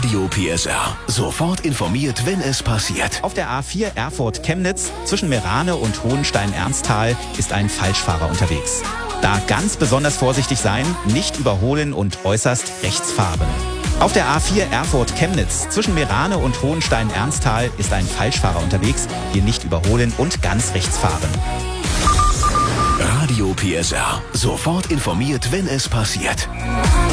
Radio PSR. Sofort informiert, wenn es passiert. Auf der A4 Erfurt-Chemnitz zwischen Merane und Hohenstein-Ernsthal ist ein Falschfahrer unterwegs. Da ganz besonders vorsichtig sein, nicht überholen und äußerst rechts fahren. Auf der A4 Erfurt-Chemnitz zwischen Merane und Hohenstein-Ernsthal ist ein Falschfahrer unterwegs. Hier nicht überholen und ganz rechts fahren. Radio PSR. Sofort informiert, wenn es passiert.